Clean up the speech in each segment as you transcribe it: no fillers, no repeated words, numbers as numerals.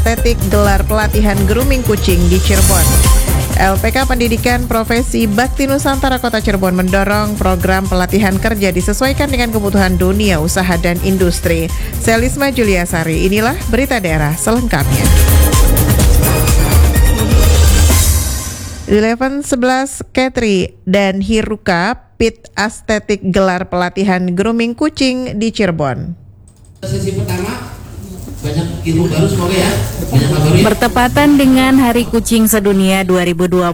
Estetik gelar pelatihan grooming kucing di Cirebon. LPK Pendidikan Profesi Bakti Nusantara Kota Cirebon mendorong program pelatihan kerja disesuaikan dengan kebutuhan dunia usaha dan industri. Selisma Juliasari, inilah berita daerah selengkapnya. 1111 Ketri dan Hiruka Pit Estetik gelar pelatihan grooming kucing di Cirebon. Sesi pertama banyak ilmu baru semoga ya. Bertepatan dengan Hari Kucing Sedunia 2026,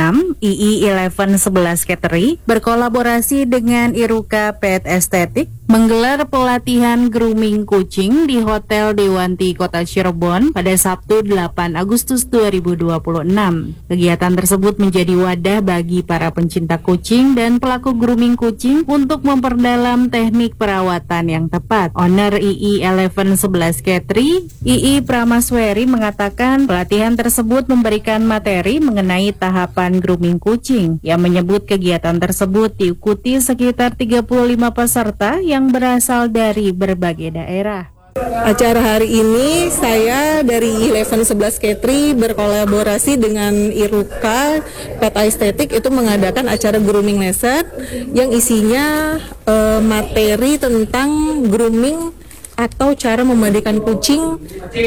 II 1111 Catering berkolaborasi dengan Hiruka Pet Estetik menggelar pelatihan grooming kucing di Hotel Dewanti Kota Cirebon pada Sabtu 8 Agustus 2026. Kegiatan tersebut menjadi wadah bagi para pencinta kucing dan pelaku grooming kucing untuk memperdalam teknik perawatan yang tepat. Owner II 1111 Catering, II Pramasweri mengatakan pelatihan tersebut memberikan materi mengenai tahapan grooming kucing. Yang menyebut kegiatan tersebut diikuti sekitar 35 peserta yang berasal dari berbagai daerah. Acara hari ini saya dari 1111 Catering berkolaborasi dengan Hiruka Pet Estetik itu mengadakan acara grooming lesson yang isinya materi tentang grooming atau cara memandikan kucing,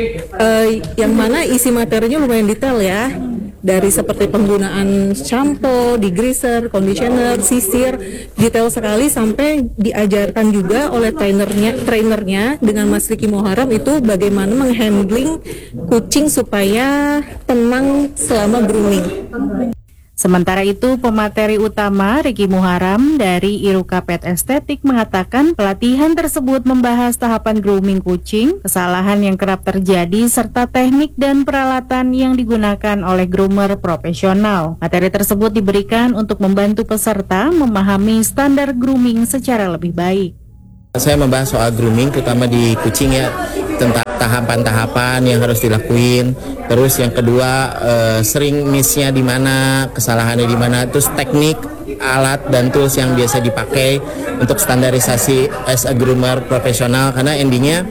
yang mana isi materinya lumayan detail ya, dari seperti penggunaan shampoo, degreaser, conditioner, sisir, detail sekali, sampai diajarkan juga oleh trainernya dengan Mas Riki Muharam itu bagaimana menghandling kucing supaya tenang selama grooming. Sementara itu, pemateri utama Riki Muharam dari Hiruka Pet Estetik mengatakan pelatihan tersebut membahas tahapan grooming kucing, kesalahan yang kerap terjadi, serta teknik dan peralatan yang digunakan oleh groomer profesional. Materi tersebut diberikan untuk membantu peserta memahami standar grooming secara lebih baik. Saya membahas soal grooming terutama di kucing ya, tentang tahapan-tahapan yang harus dilakuin. Terus yang kedua, sering miss-nya di mana, kesalahannya di mana, terus teknik, alat dan tools yang biasa dipakai untuk standarisasi as a groomer profesional, karena endingnya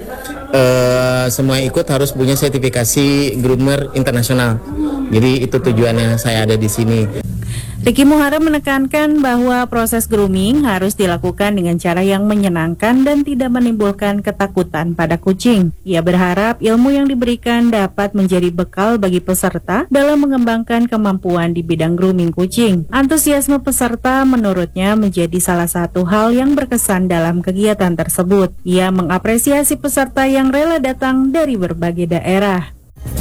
semua ikut harus punya sertifikasi groomer internasional. Jadi itu tujuannya saya ada di sini. Riki Muharam menekankan bahwa proses grooming harus dilakukan dengan cara yang menyenangkan dan tidak menimbulkan ketakutan pada kucing. Ia berharap ilmu yang diberikan dapat menjadi bekal bagi peserta dalam mengembangkan kemampuan di bidang grooming kucing. Antusiasme peserta menurutnya menjadi salah satu hal yang berkesan dalam kegiatan tersebut. Ia mengapresiasi peserta yang rela datang dari berbagai daerah.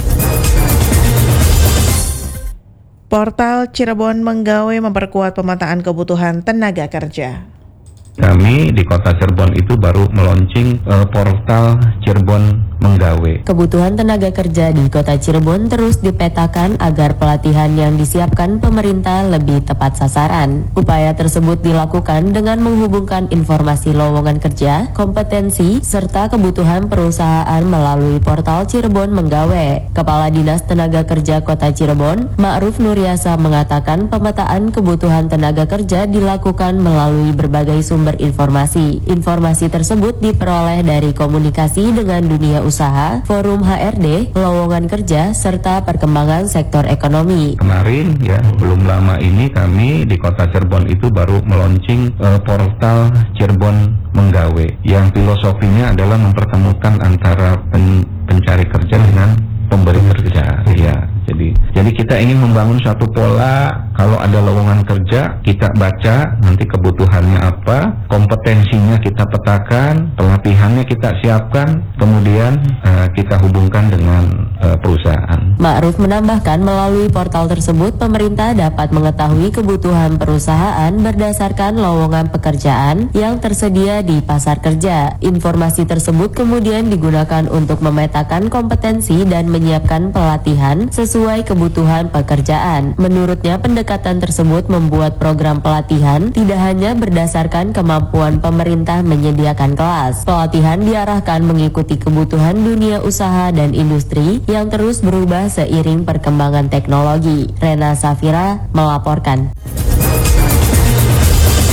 Portal Cirebon Menggawe memperkuat pemetaan kebutuhan tenaga kerja. Kami di Kota Cirebon itu baru meluncing portal Cirebon Menggawe. Kebutuhan tenaga kerja di Kota Cirebon terus dipetakan agar pelatihan yang disiapkan pemerintah lebih tepat sasaran. Upaya tersebut dilakukan dengan menghubungkan informasi lowongan kerja, kompetensi, serta kebutuhan perusahaan melalui portal Cirebon Menggawe. Kepala Dinas Tenaga Kerja Kota Cirebon, Ma'ruf Nuryasa, mengatakan pemetaan kebutuhan tenaga kerja dilakukan melalui berbagai sumber informasi. Informasi tersebut diperoleh dari komunikasi dengan dunia usaha, forum HRD, lowongan kerja, serta perkembangan sektor ekonomi. Kemarin ya, belum lama ini kami di Kota Cirebon itu baru meluncing portal Cirebon Menggawe, yang filosofinya adalah mempertemukan antara pencari kerja dengan pemberi kerja. Ya, jadi kita ingin membangun satu pola. Kalau ada lowongan kerja, kita baca nanti kebutuhannya apa, kompetensinya kita petakan, pelatihannya kita siapkan, kemudian kita hubungkan dengan perusahaan. Ma'ruf menambahkan melalui portal tersebut pemerintah dapat mengetahui kebutuhan perusahaan berdasarkan lowongan pekerjaan yang tersedia di pasar kerja. Informasi tersebut kemudian digunakan untuk memetakan kompetensi dan menyiapkan pelatihan sesuai kebutuhan pekerjaan. Menurutnya, pendekatan tersebut membuat program pelatihan tidak hanya berdasarkan kemampuan pemerintah menyediakan kelas. Pelatihan diarahkan mengikuti kebutuhan dunia usaha dan industri yang terus berubah seiring perkembangan teknologi. Rena Safira melaporkan.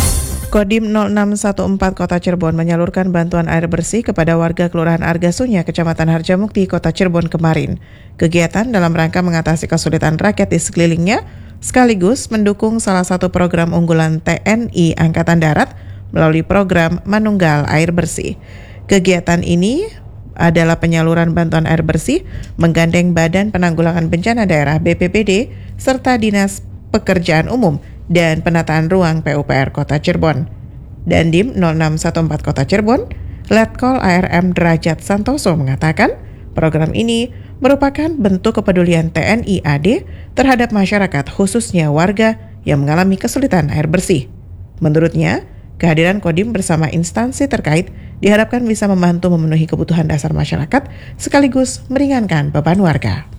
Kodim 0614 Kota Cirebon menyalurkan bantuan air bersih kepada warga Kelurahan Argasunya, Kecamatan Harjamukti, Kota Cirebon kemarin. Kegiatan dalam rangka mengatasi kesulitan rakyat di sekelilingnya, sekaligus mendukung salah satu program unggulan TNI Angkatan Darat melalui program Manunggal Air Bersih. Kegiatan ini adalah penyaluran bantuan air bersih menggandeng Badan Penanggulangan Bencana Daerah BPBD serta Dinas Pekerjaan Umum dan Penataan Ruang PUPR Kota Cirebon. Dandim 0614 Kota Cirebon, Letkol ARM Derajat Santoso mengatakan program ini merupakan bentuk kepedulian TNI AD terhadap masyarakat khususnya warga yang mengalami kesulitan air bersih. Menurutnya, kehadiran Kodim bersama instansi terkait diharapkan bisa membantu memenuhi kebutuhan dasar masyarakat sekaligus meringankan beban warga.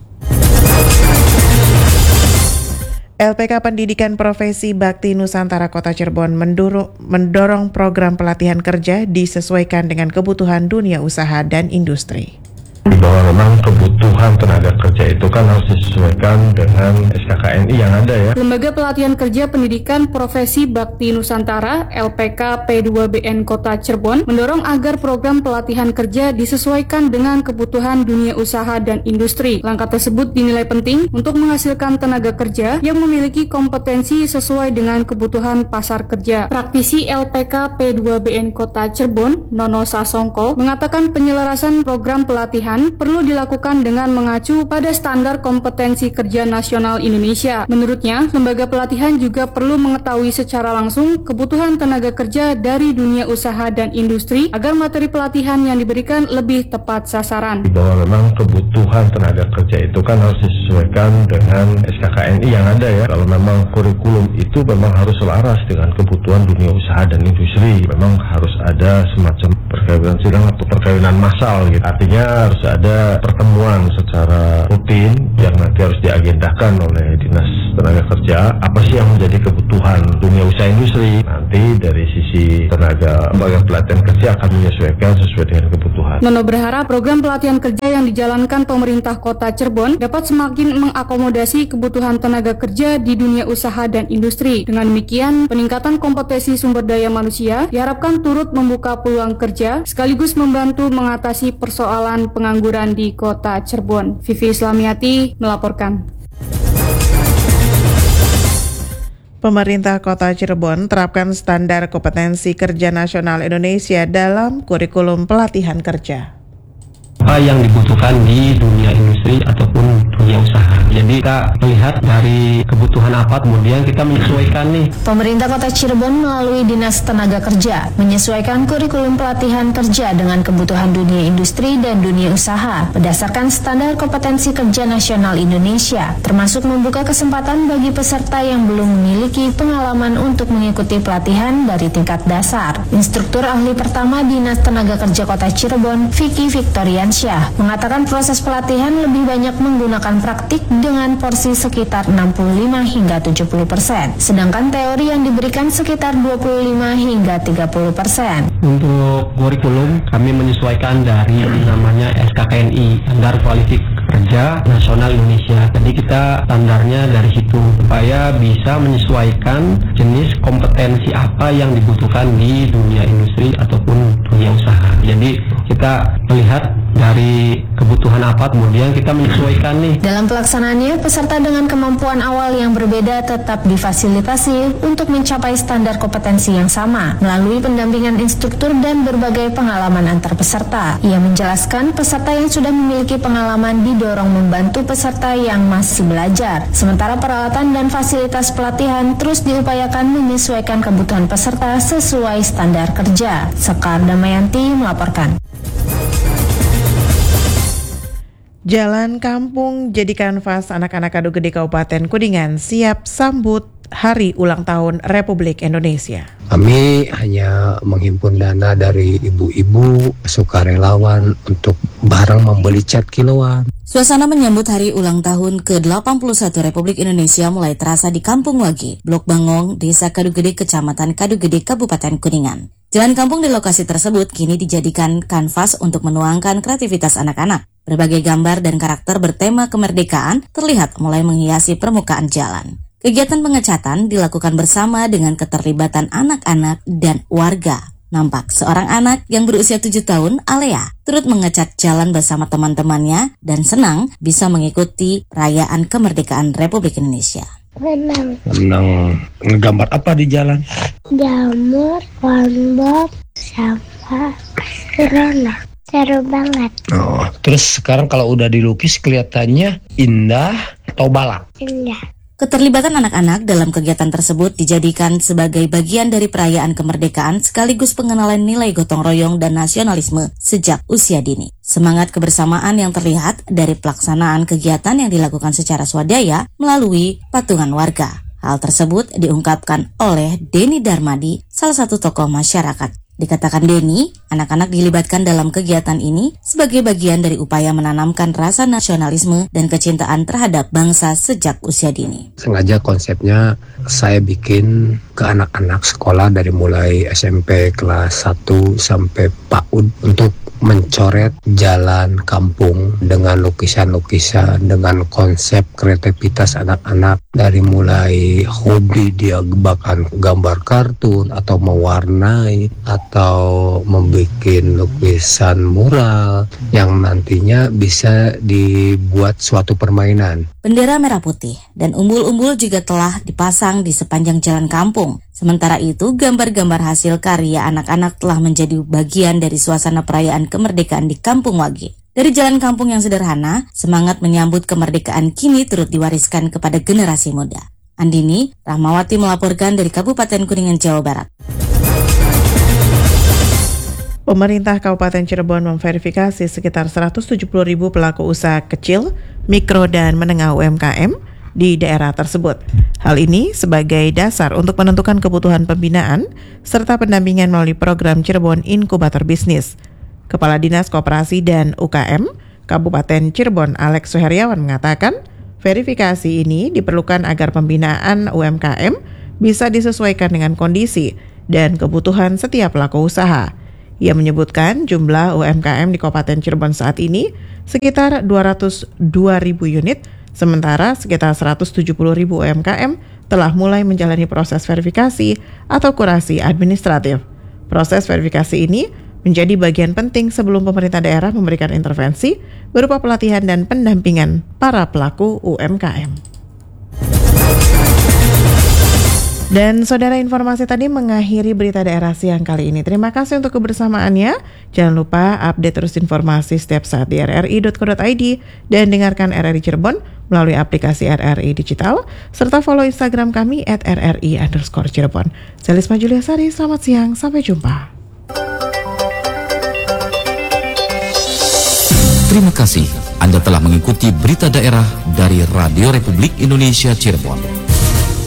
LPK Pendidikan Profesi Bakti Nusantara Kota Cirebon mendorong program pelatihan kerja disesuaikan dengan kebutuhan dunia usaha dan industri. Bahwa memang kebutuhan tenaga kerja itu kan harus disesuaikan dengan SKKNI yang ada ya. Lembaga Pelatihan Kerja Pendidikan Profesi Bakti Nusantara (LPK P2BN) Kota Cirebon mendorong agar program pelatihan kerja disesuaikan dengan kebutuhan dunia usaha dan industri. Langkah tersebut dinilai penting untuk menghasilkan tenaga kerja yang memiliki kompetensi sesuai dengan kebutuhan pasar kerja. Praktisi LPK P2BN Kota Cirebon, Nono Sasongko, mengatakan penyelarasan program pelatihan perlu dilakukan dengan mengacu pada standar kompetensi kerja nasional Indonesia. Menurutnya, lembaga pelatihan juga perlu mengetahui secara langsung kebutuhan tenaga kerja dari dunia usaha dan industri agar materi pelatihan yang diberikan lebih tepat sasaran. Bahwa memang kebutuhan tenaga kerja itu kan harus disesuaikan dengan SKKNI yang ada ya. Kalau memang kurikulum itu memang harus selaras dengan kebutuhan dunia usaha dan industri. Memang harus ada semacam perkawinan sidang atau perkawinan massal gitu. Artinya harus ada pertemuan secara rutin yang nanti harus diagendakan oleh Dinas Tenaga Kerja. Apa sih yang menjadi kebutuhan dunia usaha industri? Nanti dari sisi tenaga lembaga pelatihan kerja akan menyesuaikan sesuai dengan kebutuhan. Nono berharap program pelatihan kerja yang dijalankan pemerintah Kota Cirebon dapat semakin mengakomodasi kebutuhan tenaga kerja di dunia usaha dan industri. Dengan demikian, peningkatan kompetensi sumber daya manusia diharapkan turut membuka peluang kerja sekaligus membantu mengatasi persoalan pengangguran di Kota Cirebon. Vivi Islamiati melaporkan. Pemerintah Kota Cirebon terapkan standar kompetensi kerja nasional Indonesia dalam kurikulum pelatihan kerja. Apa yang dibutuhkan di dunia industri ataupun dunia usaha. Jadi kita melihat dari kebutuhan apa, kemudian kita menyesuaikan nih. Pemerintah Kota Cirebon melalui Dinas Tenaga Kerja menyesuaikan kurikulum pelatihan kerja dengan kebutuhan dunia industri dan dunia usaha berdasarkan standar kompetensi kerja nasional Indonesia, termasuk membuka kesempatan bagi peserta yang belum memiliki pengalaman untuk mengikuti pelatihan dari tingkat dasar. Instruktur ahli pertama Dinas Tenaga Kerja Kota Cirebon, Vicky Victoriansyah, mengatakan proses pelatihan lebih banyak menggunakan praktik dengan porsi sekitar 65 hingga 70%, sedangkan teori yang diberikan sekitar 25 hingga 30%. Untuk kurikulum kami menyesuaikan dari namanya SKKNI, Standar Kualifikasi Kerja Nasional Indonesia. Jadi kita standarnya dari situ supaya bisa menyesuaikan jenis kompetensi apa yang dibutuhkan di dunia industri ataupun dunia usaha. Jadi kita melihat dari kebutuhan apa, kemudian kita menyesuaikan nih. Dalam pelaksanaannya, peserta dengan kemampuan awal yang berbeda tetap difasilitasi untuk mencapai standar kompetensi yang sama melalui pendampingan instruktur dan berbagai pengalaman antar peserta. Ia menjelaskan peserta yang sudah memiliki pengalaman didorong membantu peserta yang masih belajar. Sementara peralatan dan fasilitas pelatihan terus diupayakan menyesuaikan kebutuhan peserta sesuai standar kerja. Sekar Damayanti melaporkan. Jalan kampung jadi kanvas anak-anak Kadu Gede Kabupaten Kuningan siap sambut Hari Ulang Tahun Republik Indonesia. Kami hanya menghimpun dana dari ibu-ibu sukarelawan untuk barang membeli cat kiloan. Suasana menyambut Hari Ulang Tahun ke-81 Republik Indonesia mulai terasa di Kampung Wage, Blok Bangong, Desa Kadu Gede, Kecamatan Kadu Gede, Kabupaten Kuningan. Jalan kampung di lokasi tersebut kini dijadikan kanvas untuk menuangkan kreativitas anak-anak. Berbagai gambar dan karakter bertema kemerdekaan terlihat mulai menghiasi permukaan jalan. Kegiatan pengecatan dilakukan bersama dengan keterlibatan anak-anak dan warga. Nampak seorang anak yang berusia 7 tahun, Alea, turut mengecat jalan bersama teman-temannya dan senang bisa mengikuti perayaan kemerdekaan Republik Indonesia. Senang ngegambar apa di jalan? Jamur, SpongeBob, sama Corona. Seru banget. Oh, terus sekarang kalau udah dilukis kelihatannya indah atau balak? Indah. Keterlibatan anak-anak dalam kegiatan tersebut dijadikan sebagai bagian dari perayaan kemerdekaan sekaligus pengenalan nilai gotong royong dan nasionalisme sejak usia dini. Semangat kebersamaan yang terlihat dari pelaksanaan kegiatan yang dilakukan secara swadaya melalui patungan warga. Hal tersebut diungkapkan oleh Denny Darmadi, salah satu tokoh masyarakat. Dikatakan Denny, anak-anak dilibatkan dalam kegiatan ini sebagai bagian dari upaya menanamkan rasa nasionalisme dan kecintaan terhadap bangsa sejak usia dini. Sengaja konsepnya saya bikin ke anak-anak sekolah dari mulai SMP kelas 1 sampai PAUD untuk mencoret jalan kampung dengan lukisan-lukisan, dengan konsep kreativitas anak-anak dari mulai hobi dia bahkan gambar kartun atau mewarnai atau membuat lukisan mural yang nantinya bisa dibuat suatu permainan. Bendera merah putih dan umbul-umbul juga telah dipasang di sepanjang jalan kampung. Sementara itu, gambar-gambar hasil karya anak-anak telah menjadi bagian dari suasana perayaan kemerdekaan di Kampung Wage. Dari jalan kampung yang sederhana, semangat menyambut kemerdekaan kini turut diwariskan kepada generasi muda. Andini Rahmawati melaporkan dari Kabupaten Kuningan, Jawa Barat. Pemerintah Kabupaten Cirebon memverifikasi sekitar 170.000 pelaku usaha kecil, mikro, dan menengah UMKM di daerah tersebut. Hal ini sebagai dasar untuk menentukan kebutuhan pembinaan serta pendampingan melalui program Cirebon Inkubator Bisnis. Kepala Dinas Koperasi dan UKM Kabupaten Cirebon Alex Suheryawan mengatakan, verifikasi ini diperlukan agar pembinaan UMKM bisa disesuaikan dengan kondisi dan kebutuhan setiap pelaku usaha. Ia menyebutkan jumlah UMKM di Kabupaten Cirebon saat ini sekitar 202.000 unit, sementara sekitar 170.000 UMKM telah mulai menjalani proses verifikasi atau kurasi administratif. Proses verifikasi ini menjadi bagian penting sebelum pemerintah daerah memberikan intervensi berupa pelatihan dan pendampingan para pelaku UMKM. Dan saudara, informasi tadi mengakhiri berita daerah siang kali ini. Terima kasih untuk kebersamaannya. Jangan lupa update terus informasi setiap saat di rri.co.id dan dengarkan RRI Cirebon melalui aplikasi RRI Digital, serta follow Instagram kami @RRI_Cirebon. Saya Lisma Juliasari, selamat siang, sampai jumpa. Terima kasih Anda telah mengikuti berita daerah dari Radio Republik Indonesia Cirebon.